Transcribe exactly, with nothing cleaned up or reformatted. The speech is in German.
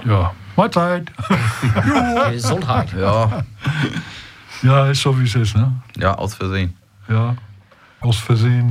Ja, Mahlzeit. Gesundheit. Ja. Ja, ist so wie es ist, ne? Ja, aus Versehen. Ja, aus Versehen.